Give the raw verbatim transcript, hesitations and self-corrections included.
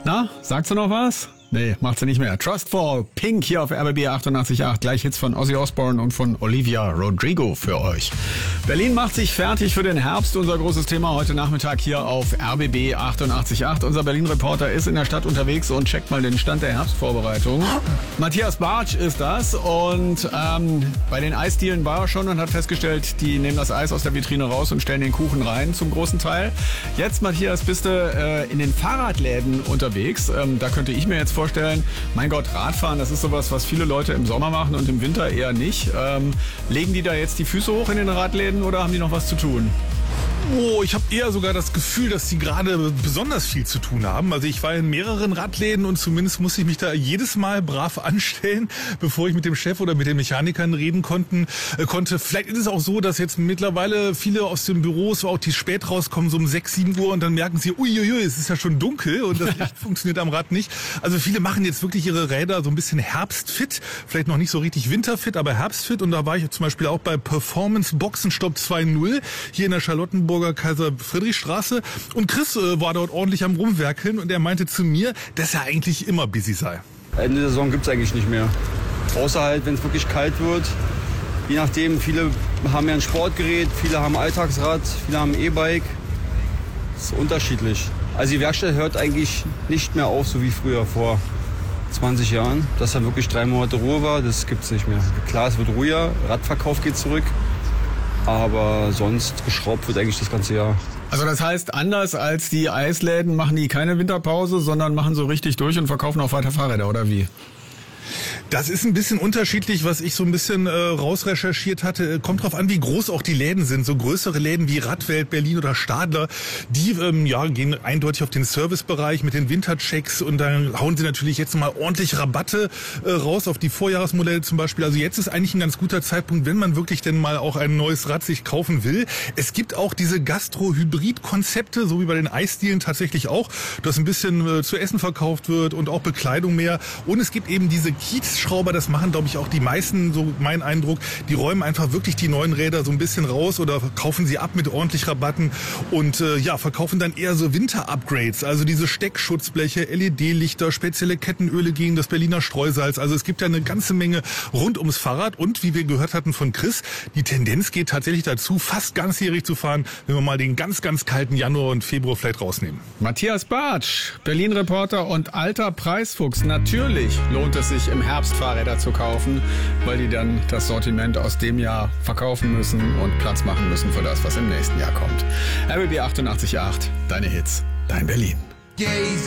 Na, sagst du noch was? Nee, macht sie nicht mehr. Trustfall, Pink hier auf R B B achtundachtzig Komma acht. Gleich Hits von Ozzy Osbourne und von Olivia Rodrigo für euch. Berlin macht sich fertig für den Herbst. Unser großes Thema heute Nachmittag hier auf R B B achtundachtzig Komma acht. Unser Berlin-Reporter ist in der Stadt unterwegs und checkt mal den Stand der Herbstvorbereitung. Matthias Bartsch ist das und ähm, bei den Eisdielen war er schon und hat festgestellt, die nehmen das Eis aus der Vitrine raus und stellen den Kuchen rein zum großen Teil. Jetzt, Matthias, bist du äh, in den Fahrradläden unterwegs. Ähm, da könnte ich mir jetzt vorstellen, mein Gott, Radfahren, das ist sowas, was viele Leute im Sommer machen und im Winter eher nicht. Ähm, legen die da jetzt die Füße hoch in den Radläden oder haben die noch was zu tun? Oh, ich habe eher sogar das Gefühl, dass die gerade besonders viel zu tun haben. Also ich war in mehreren Radläden und zumindest musste ich mich da jedes Mal brav anstellen, bevor ich mit dem Chef oder mit den Mechanikern reden konnten, äh, konnte. Vielleicht ist es auch so, dass jetzt mittlerweile viele aus den Büros, auch die spät rauskommen, so um sechs, sieben Uhr und dann merken sie, uiuiui, es ist ja schon dunkel und das Licht funktioniert am Rad nicht. Also viele machen jetzt wirklich ihre Räder so ein bisschen herbstfit, vielleicht noch nicht so richtig winterfit, aber herbstfit. Und da war ich zum Beispiel auch bei Performance Boxenstopp zwei Punkt null hier in der Charlottenburger Kaiser-Friedrich-Straße. Und Chris äh, war dort ordentlich am Rumwerkeln und er meinte zu mir, dass er eigentlich immer busy sei. Ende der Saison gibt es eigentlich nicht mehr. Außer halt, wenn es wirklich kalt wird. Je nachdem, viele haben ja ein Sportgerät, viele haben Alltagsrad, viele haben E-Bike. Das ist unterschiedlich. Also die Werkstatt hört eigentlich nicht mehr auf, so wie früher vor zwanzig Jahren. Dass da wirklich drei Monate Ruhe war, das gibt es nicht mehr. Klar, es wird ruhiger, Radverkauf geht zurück. Aber sonst geschraubt wird eigentlich das ganze Jahr. Also das heißt, anders als die Eisläden machen die keine Winterpause, sondern machen so richtig durch und verkaufen auch weiter Fahrräder, oder wie? Das ist ein bisschen unterschiedlich, was ich so ein bisschen äh, rausrecherchiert hatte. Kommt drauf an, wie groß auch die Läden sind. So größere Läden wie Radwelt, Berlin oder Stadler, die ähm, ja, gehen eindeutig auf den Servicebereich mit den Winterchecks und dann hauen sie natürlich jetzt mal ordentlich Rabatte äh, raus auf die Vorjahresmodelle zum Beispiel. Also jetzt ist eigentlich ein ganz guter Zeitpunkt, wenn man wirklich denn mal auch ein neues Rad sich kaufen will. Es gibt auch diese Gastro-Hybrid-Konzepte, so wie bei den Eisdielen tatsächlich auch, dass ein bisschen äh, zu essen verkauft wird und auch Bekleidung mehr. Und es gibt eben diese Kiezschrauber, das machen, glaube ich, auch die meisten, so mein Eindruck, die räumen einfach wirklich die neuen Räder so ein bisschen raus oder kaufen sie ab mit ordentlich Rabatten und äh, ja, verkaufen dann eher so Winter-Upgrades, also diese Steckschutzbleche, L E D-Lichter, spezielle Kettenöle gegen das Berliner Streusalz. Also es gibt ja eine ganze Menge rund ums Fahrrad und, wie wir gehört hatten von Chris, die Tendenz geht tatsächlich dazu, fast ganzjährig zu fahren, wenn wir mal den ganz, ganz kalten Januar und Februar vielleicht rausnehmen. Matthias Bartsch, Berlin-Reporter und alter Preisfuchs. Natürlich lohnt es sich im Herbst Fahrräder zu kaufen, weil die dann das Sortiment aus dem Jahr verkaufen müssen und Platz machen müssen für das, was im nächsten Jahr kommt. R B B achtundachtzig Komma acht, deine Hits, dein Berlin.